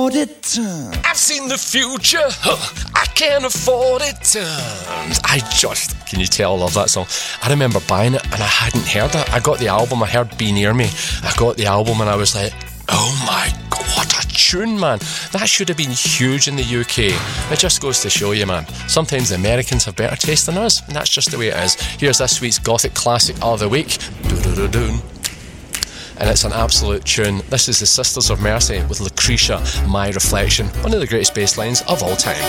I've seen the future, I can't afford it. Can you tell I love that song? I remember buying it and I hadn't heard it. I got the album, I heard Be Near Me. I got the album and I was like, oh my God, what a tune, man. That should have been huge in the UK. It just goes to show you, man. Sometimes the Americans have better taste than us, and that's just the way it is. Here's this week's Gothic Classic of the Week. Doo-doo-doo-doo. And it's an absolute tune. This is the Sisters of Mercy with Lucretia, My Reflection, one of the greatest bass lines of all time.